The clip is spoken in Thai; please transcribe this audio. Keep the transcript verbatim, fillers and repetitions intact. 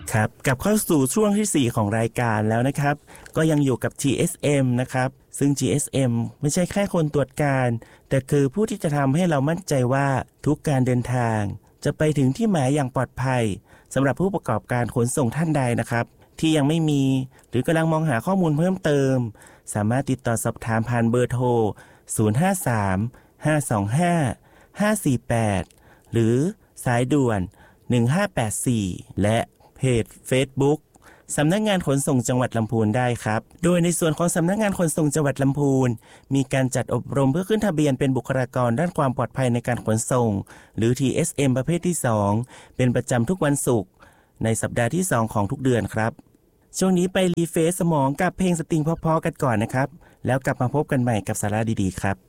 ครับกลับเข้าสู่ช่วงที่สี่ของรายการแล้วนะครับก็ยังอยู่กับ ที เอส เอ็ม นะครับซึ่ง ที เอส เอ็ม ไม่ใช่แค่คนตรวจการแต่คือผู้ที่จะทำให้เรามั่นใจว่าทุกการเดินทางจะไปถึงที่หมายอย่างปลอดภัยสำหรับผู้ประกอบการขนส่งท่านใดนะครับที่ยังไม่มีหรือกำลังมองหาข้อมูลเพิ่มเติมสามารถติดต่อสอบถามผ่านเบอร์โทรศูนย์ ห้า สาม ห้า สอง ห้า ห้า สี่ แปดหรือสายด่วนหนึ่ง ห้า แปด สี่และเพจ Facebook สำนักงานขนส่งจังหวัดลำพูนได้ครับโดยในส่วนของสำนักงานขนส่งจังหวัดลำพูนมีการจัดอบรมเพื่อขึ้นทะเบียนเป็นบุคลากรด้านความปลอดภัยในการขนส่งหรือ ที เอส เอ็ม ประเภทที่สองเป็นประจำทุกวันศุกร์ในสัปดาห์ที่สองของทุกเดือนครับช่วงนี้ไปรีเฟรชสมองกับเพลงสตริงเพราะๆกันก่อนนะครับแล้วกลับมาพบกันใหม่กับสาระดีๆครับ